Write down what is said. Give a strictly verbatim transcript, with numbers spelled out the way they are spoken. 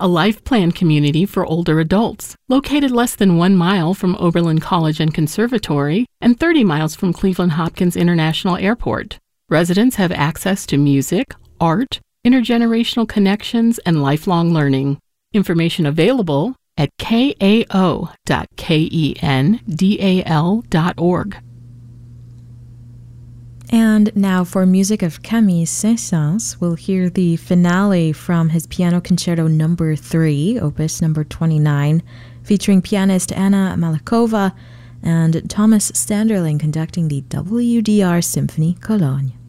a life plan community for older adults, located less than one mile from Oberlin College and Conservatory and thirty miles from Cleveland Hopkins International Airport. Residents have access to music, art, intergenerational connections, and lifelong learning. Information available at k a o dot kendal dot org. And now for music of Camille Saint-Saëns, we'll hear the finale from his Piano Concerto number three, opus number twenty-nine, featuring pianist Anna Malakova and Thomas Standerling conducting the W D R Symphony Cologne.